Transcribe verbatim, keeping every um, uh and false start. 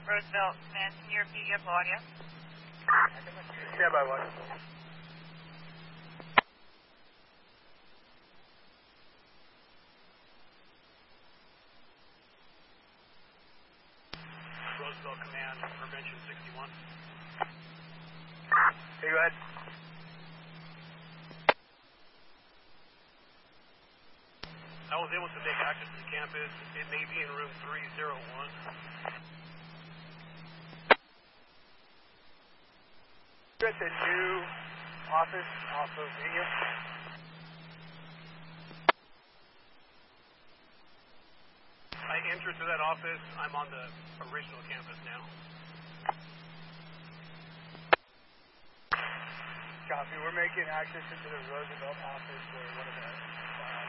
Roosevelt, man, can you repeat your full audio? Stand by one. Roosevelt Command, Prevention sixty-one. Hey, go ahead. I was able to make access to the campus. It may be in room three oh one. You're at the new office off of Ingham. I entered through that office. I'm on the original campus now. Copy. We're making access into the Roosevelt office for one of the